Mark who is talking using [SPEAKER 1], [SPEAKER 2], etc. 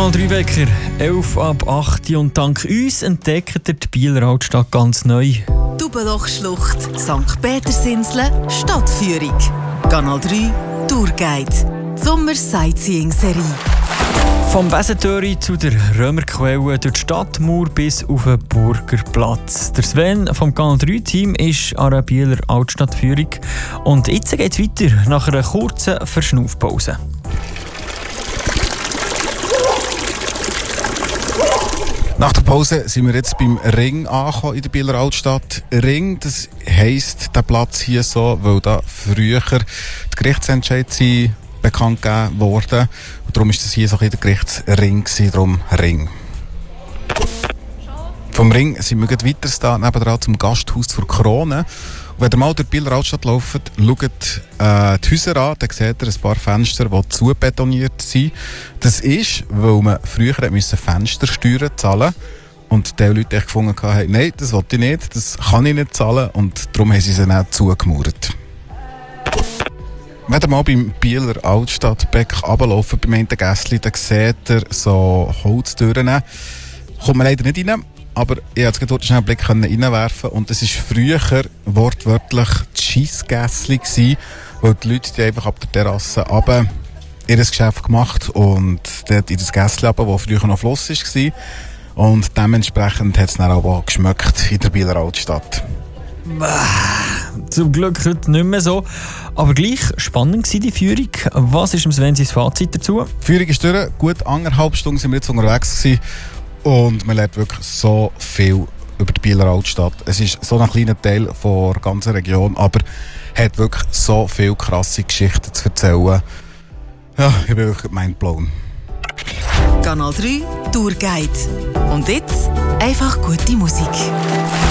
[SPEAKER 1] Kanal 3 Wecker, 11 ab 8 und dank uns entdeckt ihr die Bieler Altstadt ganz neu.
[SPEAKER 2] Dubenlochschlucht, St. Petersinsel, Stadtführung. Kanal 3 Tourguide. Sommer-Sightseeing-Serie.
[SPEAKER 1] Vom Besentöri zu der Römerquelle durch die Stadtmauer bis auf den Burgerplatz. Der Sven vom Kanal 3 Team ist an der Bieler Altstadtführung. Und jetzt geht es weiter nach einer kurzen Verschnaufpause.
[SPEAKER 3] Nach der Pause sind wir jetzt beim Ring angekommen in der Bieler Altstadt. Ring, das heisst der Platz hier so, weil da früher die Gerichtsentscheide bekannt gegeben wurden. Und darum ist das hier so ein der Gerichtsring gewesen, darum Ring. Vom Ring sind wir weiter da, nebenan zum Gasthaus zur Krone. Und wenn ihr mal durch die Bieler Altstadt lauft, schaut die Häuser an, dann seht ihr ein paar Fenster, die zubetoniert sind. Das ist, weil man früher Fenstersteuern zahlen musste. Und die Leute gefunden haben, nein, das will ich nicht, das kann ich nicht zahlen. Und darum haben sie sie dann zugemauert. Wenn ihr mal beim Bieler Altstadtbeck runterlaufen, beim einen Gässli, dann seht ihr so Holztüren. Kommt man leider nicht rein. Aber ich konnte dort schnell einen Blick reinwerfen und es war früher wortwörtlich das Scheissgässli, weil die Leute die einfach ab der Terrasse runter ihr Geschäft gemacht und dort in das Gässli runter, das früher noch Fluss war. Und dementsprechend hat es dann auch geschmeckt in der Bieler Altstadt.
[SPEAKER 1] Zum Glück heute nicht mehr so. Aber gleich spannend war die Führung. Was ist Sven sein Fazit dazu?
[SPEAKER 3] Die Führung ist durch. Gut 1,5 Stunden sind wir jetzt unterwegs gewesen. Und man lernt wirklich so viel über die Bieler Altstadt. Es ist so ein kleiner Teil der ganzen Region, aber hat wirklich so viele krasse Geschichten zu erzählen. Ja, ich bin wirklich mindblown.
[SPEAKER 2] Kanal 3 Tourguide. Und jetzt einfach gute Musik.